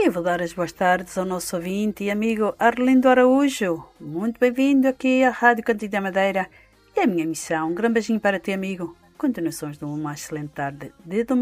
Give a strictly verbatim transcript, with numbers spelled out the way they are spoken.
Eu vou dar as boas tardes ao nosso ouvinte e amigo Arlindo Araújo. Muito bem-vindo aqui à Rádio Cantiga da Madeira. E a minha missão, um grande beijinho para ti, amigo. Continuações de uma excelente tarde de domingo.